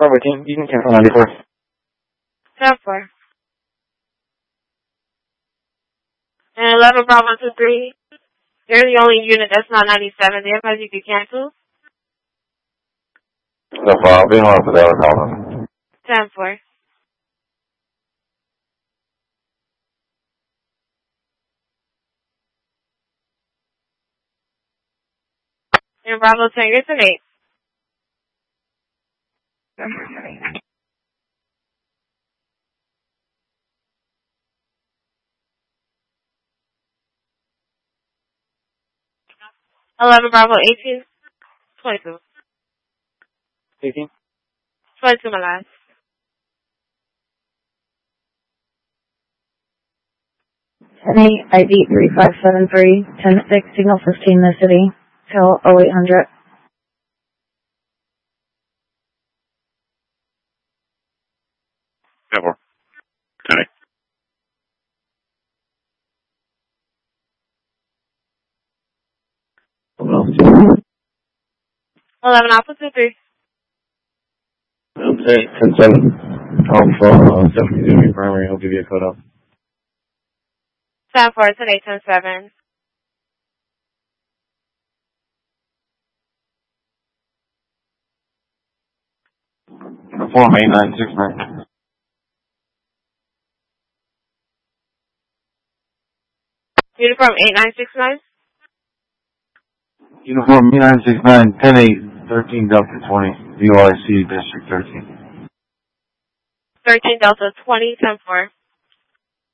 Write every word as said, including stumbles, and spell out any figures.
Bravo team, you can cancel ninety-four. ten four. And eleven Bravo two three. You're the only unit that's not ninety-seven. The otherwise you can cancel. No problem. I'll be in line for that. I'll call them. ten four. And Bravo ten, you're an eight. eleven Bravo eighteen. twenty-two. eighteen. twenty-two, my last. ten eight, I D three five seven three, ten six, signal fifteen in the city, till oh eight hundred. ten four. ten eight. eleven Alpha two three. Okay, ten seven. Alpha, uh, definitely doing your primary. I'll give you a code up. ten four, ten eight, ten seven. Uniform eight nine six nine. Uniform eight nine six nine. Uniform eight nine six nine, ten eight, thirteen Delta twenty, U I C District thirteen. thirteen Delta twenty, ten four.